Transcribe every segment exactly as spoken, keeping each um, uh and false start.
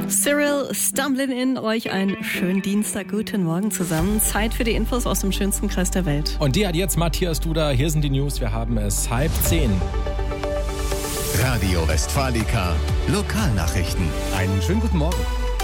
Cyril Stumblin' In, euch einen schönen Dienstag, guten Morgen zusammen. Zeit für die Infos aus dem schönsten Kreis der Welt. Und die hat jetzt Matthias Duda. Hier sind die News, wir haben es halb zehn. Radio Westfalica, Lokalnachrichten. Einen schönen guten Morgen.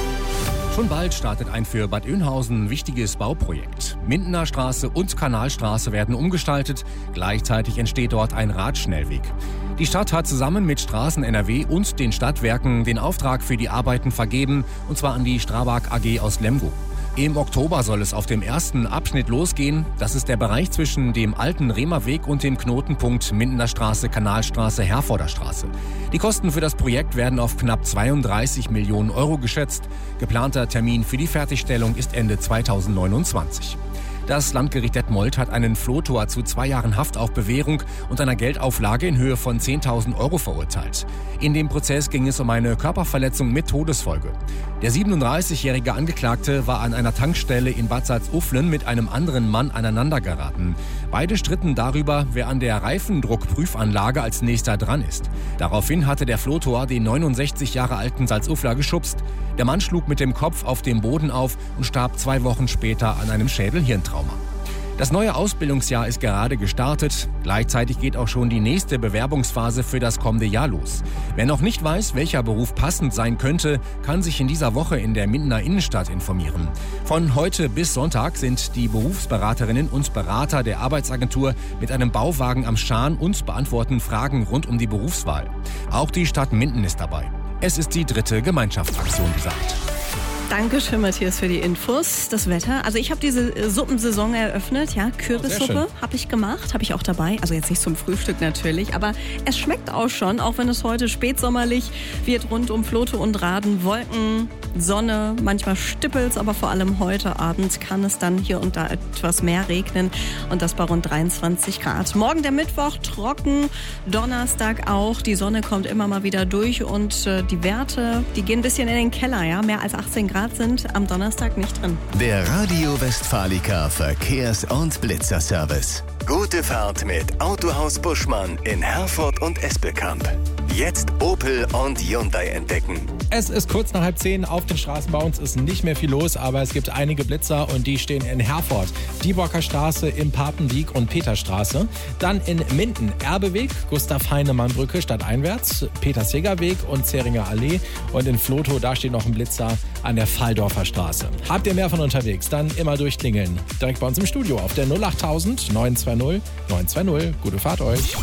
Schon bald startet ein für Bad Oeynhausen wichtiges Bauprojekt. Mindener Straße und Kanalstraße werden umgestaltet. Gleichzeitig entsteht dort ein Radschnellweg. Die Stadt hat zusammen mit Straßen N R W und den Stadtwerken den Auftrag für die Arbeiten vergeben, und zwar an die Strabag A G aus Lemgo. Im Oktober soll es auf dem ersten Abschnitt losgehen. Das ist der Bereich zwischen dem alten Rehmerweg und dem Knotenpunkt Mindener Straße, Kanalstraße, Herforder Straße. Die Kosten für das Projekt werden auf knapp zweiunddreißig Millionen Euro geschätzt. Geplanter Termin für die Fertigstellung ist Ende zweitausendneunundzwanzig. Das Landgericht Detmold hat einen Flotor zu zwei Jahren Haft auf Bewährung und einer Geldauflage in Höhe von zehntausend Euro verurteilt. In dem Prozess ging es um eine Körperverletzung mit Todesfolge. Der siebenunddreißigjährige Angeklagte war an einer Tankstelle in Bad Salzuflen mit einem anderen Mann aneinandergeraten. Beide stritten darüber, wer an der Reifendruckprüfanlage als nächster dran ist. Daraufhin hatte der Flotor den neunundsechzig Jahre alten Salzufler geschubst. Der Mann schlug mit dem Kopf auf dem Boden auf und starb zwei Wochen später an einem Schädel-Hirntrauma. Das neue Ausbildungsjahr ist gerade gestartet. Gleichzeitig geht auch schon die nächste Bewerbungsphase für das kommende Jahr los. Wer noch nicht weiß, welcher Beruf passend sein könnte, kann sich in dieser Woche in der Mindener Innenstadt informieren. Von heute bis Sonntag sind die Berufsberaterinnen und Berater der Arbeitsagentur mit einem Bauwagen am Schan und beantworten Fragen rund um die Berufswahl. Auch die Stadt Minden ist dabei. Es ist die dritte Gemeinschaftsaktion dieser Art. Dankeschön, Matthias, für die Infos. Das Wetter. Also ich habe diese Suppensaison eröffnet. Ja, Kürbissuppe habe ich gemacht, habe ich auch dabei. Also jetzt nicht zum Frühstück natürlich, aber es schmeckt auch schon, auch wenn es heute spätsommerlich wird, rund um Flote und Raden. Wolken, Sonne, manchmal Stippels, aber vor allem heute Abend kann es dann hier und da etwas mehr regnen und das bei rund dreiundzwanzig Grad. Morgen der Mittwoch trocken, Donnerstag auch. Die Sonne kommt immer mal wieder durch und äh, die Werte, die gehen ein bisschen in den Keller. Ja, mehr als achtzehn Grad sind am Donnerstag nicht drin. Der Radio Westfalica Verkehrs- und Blitzerservice. Gute Fahrt mit Autohaus Buschmann in Herford und Espelkamp. Jetzt Opel und Hyundai entdecken. Es ist kurz nach halb zehn. Auf den Straßen bei uns ist nicht mehr viel los, aber es gibt einige Blitzer und die stehen in Herford. Dieborker Straße, im Papendiek und Peterstraße. Dann in Minden, Erbeweg, Gustav-Heinemann-Brücke stadteinwärts, Peter-Seeger-Weg und Zähringer Allee. Und in Flotow, da steht noch ein Blitzer an der Fahldorfer Straße. Habt ihr mehr von unterwegs, dann immer durchklingeln. Direkt bei uns im Studio auf der null achttausend neun zwei null neun zwei null. Gute Fahrt euch.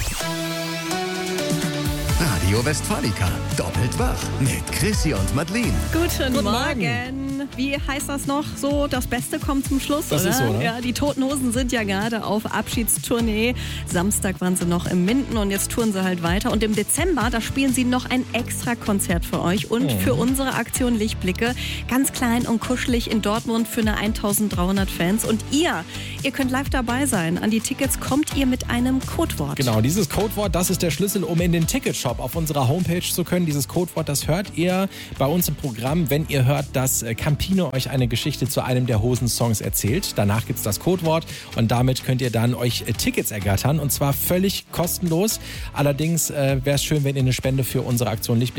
Radio Westfalica, doppelt wach mit Chrissy und Madeleine. Guten, Guten Morgen. Morgen. Wie heißt das noch so? Das Beste kommt zum Schluss, Das oder? ist so, ne? Ja, die Toten Hosen sind ja gerade auf Abschiedstournee. Samstag waren sie noch im Minden und jetzt touren sie halt weiter. Und im Dezember, da spielen sie noch ein extra Konzert für euch und Mhm. für unsere Aktion Lichtblicke. Ganz klein und kuschelig in Dortmund für eine eintausenddreihundert Fans. Und ihr, ihr könnt live dabei sein. An die Tickets kommt ihr mit einem Codewort. Genau, dieses Codewort, das ist der Schlüssel, um in den Ticketshop auf unserer Homepage zu können. Dieses Codewort, das hört ihr bei uns im Programm, wenn ihr hört, dass Campino euch eine Geschichte zu einem der Hosen-Songs erzählt. Danach gibt es das Codewort und damit könnt ihr dann euch Tickets ergattern und zwar völlig kostenlos. Allerdings äh, wäre es schön, wenn ihr eine Spende für unsere Aktion Lichtblicke